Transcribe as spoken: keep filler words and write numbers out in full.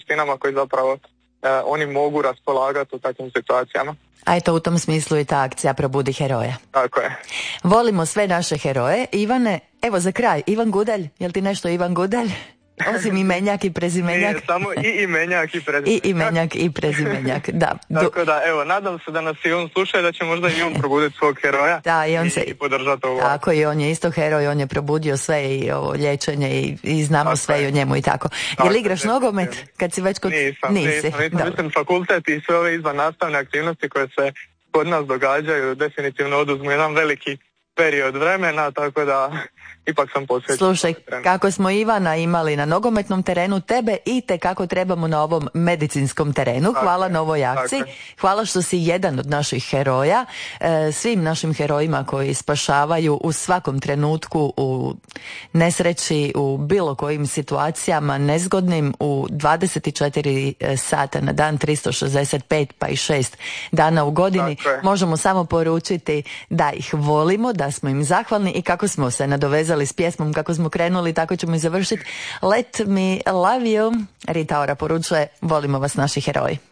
vještinama koji zapravo uh, oni mogu raspolagati u takvim situacijama. A eto, u tom smislu i ta akcija Probudi heroja. Tako je. Volimo sve naše heroje. Ivane, evo za kraj, Ivan Gudelj, jel ti nešto Ivan Gudelj? Osim imenjak i prezimenjak. Nije, samo i imenjak i prezimenjak. I imenjak i prezimenjak, da. Tako da, evo, nadam se da nas i on sluša i da će možda i on probuditi svog heroja. Da, i on se... I podržati ovo. Tako, i on je isto heroj, on je probudio sve i ovo liječenje i, i znamo tako sve je. I o njemu i tako. tako Jel igraš ne, nogomet kad si već kod... Nisam, Nisi. nisam, nisam. Mislim, fakultet i sve ove izvan nastavne aktivnosti koje se kod nas događaju definitivno oduzmu jedan veliki period vremena, tako da ipak sam posvećen. Slušaj, kako smo Ivana imali na nogometnom terenu, tebe i te kako trebamo na ovom medicinskom terenu. Tako Hvala je, na ovoj akciji. Hvala što si jedan od naših heroja. E, svim našim herojima koji spašavaju u svakom trenutku, u nesreći, u bilo kojim situacijama nezgodnim, u dvadeset četiri sata na dan, tristo šezdeset pet pa i šest dana u godini. Možemo samo poručiti da ih volimo, da smo im zahvalni i kako smo se nadovezali s pjesmom, kako smo krenuli, tako ćemo i završiti. Let me love you. Rita Ora poručuje, volimo vas naši heroji.